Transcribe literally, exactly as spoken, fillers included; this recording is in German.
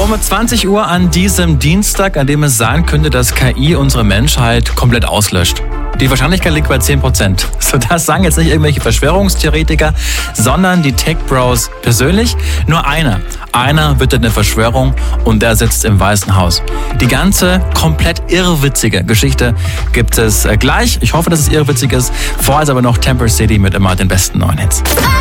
Um zwanzig Uhr an diesem Dienstag, an dem es sein könnte, dass K I unsere Menschheit komplett auslöscht. Die Wahrscheinlichkeit liegt bei zehn Prozent. So, das sagen jetzt nicht irgendwelche Verschwörungstheoretiker, sondern die Tech-Bros persönlich. Nur einer. Einer wittert eine Verschwörung und der sitzt im Weißen Haus. Die ganze komplett irrwitzige Geschichte gibt es gleich. Ich hoffe, dass es irrwitzig ist. Vorher ist aber noch Temper City mit immer den besten neuen Hits.